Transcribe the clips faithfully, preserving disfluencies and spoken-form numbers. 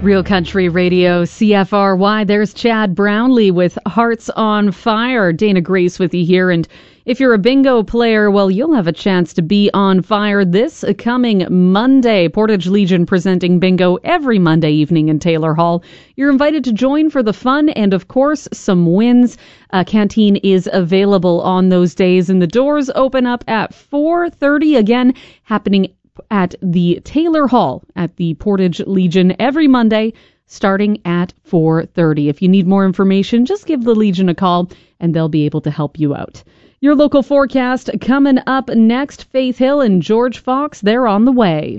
Real Country Radio, C F R Y. There's Chad Brownlee with Hearts on Fire. Dana Grace with you here. And if you're a bingo player, well, you'll have a chance to be on fire this coming Monday. Portage Legion presenting bingo every Monday evening in Taylor Hall. You're invited to join for the fun and, of course, some wins. A canteen is available on those days, and the doors open up at four thirty. Again, happening at the Taylor Hall at the Portage Legion every Monday starting at four thirty. If you need more information, just give the Legion a call and they'll be able to help you out. Your local forecast coming up next. Faith Hill and George Fox, they're on the way.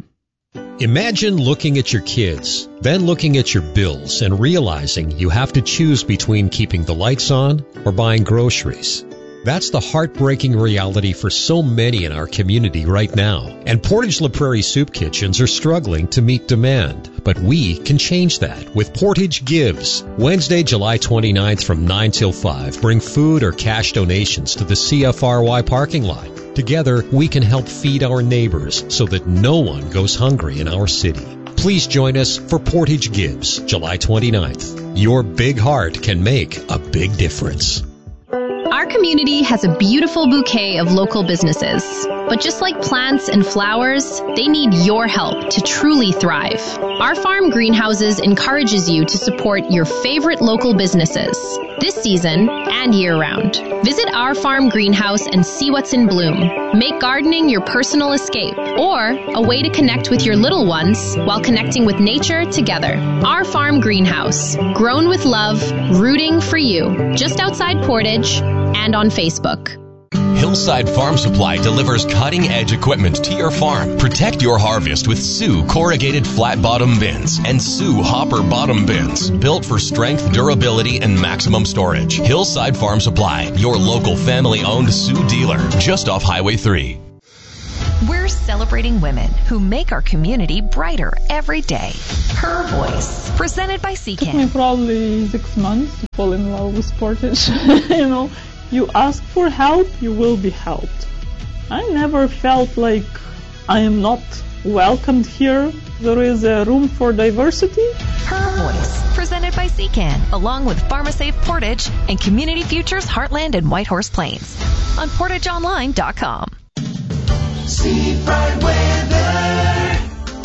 Imagine looking at your kids, then looking at your bills and realizing you have to choose between keeping the lights on or buying groceries. That's the heartbreaking reality for so many in our community right now. And Portage La Prairie Soup Kitchens are struggling to meet demand. But we can change that with Portage Gives. Wednesday, July twenty-ninth from nine till five. Bring food or cash donations to the C F R Y parking lot. Together, we can help feed our neighbors so that no one goes hungry in our city. Please join us for Portage Gives, July twenty-ninth. Your big heart can make a big difference. Our community has a beautiful bouquet of local businesses, but just like plants and flowers, they need your help to truly thrive. Our farm greenhouses encourages you to support your favorite local businesses this season and year-round. Visit our farm greenhouse and see what's in bloom. Make gardening your personal escape or a way to connect with your little ones while connecting with nature together. Our farm greenhouse, grown with love, rooting for you, just outside Portage and on Facebook. Hillside Farm Supply delivers cutting-edge equipment to your farm. Protect your harvest with Sioux corrugated flat-bottom bins and Sioux hopper bottom bins, built for strength, durability, and maximum storage. Hillside Farm Supply, your local family-owned Sioux dealer, just off Highway three. We're celebrating women who make our community brighter every day. Her Voice, presented by C C A N. It took me probably six months to fall in love with Portage. You know, you ask for help, you will be helped. I never felt like I am not welcomed here. There is a room for diversity. Her Voice, presented by C C A N, along with PharmaSafe Portage and Community Futures Heartland and Whitehorse Plains on portage online dot com. Seafront weather.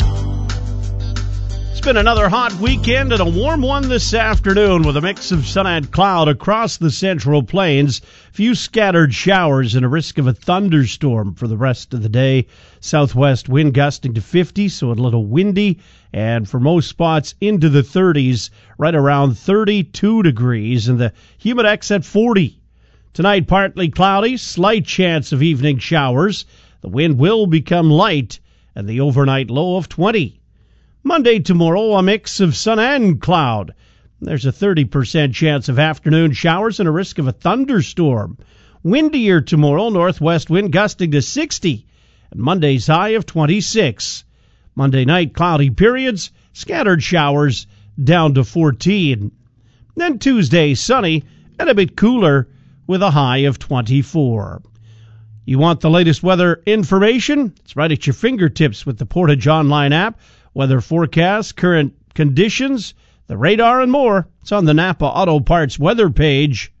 It's been another hot weekend and a warm one this afternoon with a mix of sun and cloud across the Central Plains. Few scattered showers and a risk of a thunderstorm for the rest of the day. Southwest wind gusting to fifty, so a little windy, and for most spots into the thirties, right around thirty-two degrees, and the humidex at forty. Tonight, partly cloudy, slight chance of evening showers. The wind will become light, and the overnight low of twenty. Monday, tomorrow, a mix of sun and cloud. There's a thirty percent chance of afternoon showers and a risk of a thunderstorm. Windier tomorrow, northwest wind gusting to sixty, and Monday's high of twenty-six. Monday night, cloudy periods, scattered showers, down to fourteen. Then Tuesday, sunny and a bit cooler with a high of twenty-four. You want the latest weather information? It's right at your fingertips with the Portage Online app. Weather forecasts, current conditions, the radar, and more. It's on the Napa Auto Parts weather page.